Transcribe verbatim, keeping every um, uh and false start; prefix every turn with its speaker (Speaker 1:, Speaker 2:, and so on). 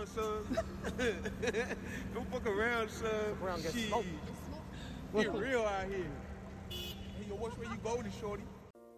Speaker 1: son. Don't fuck around, son.
Speaker 2: Around get
Speaker 1: Shit.
Speaker 2: smoked.
Speaker 1: Get real out here. Hey, yo, which way you voting, shorty?